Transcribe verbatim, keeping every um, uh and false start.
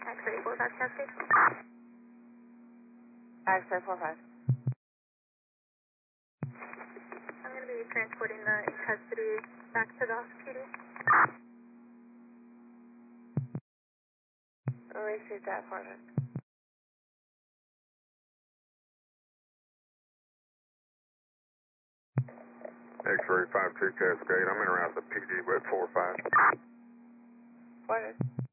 X-ray four five Cascade. X-ray four five. I'm going to be transporting the in custody back to the P D. I'll receive that four five. X-ray five two Cascade, I'm in around the P D with four five. What is?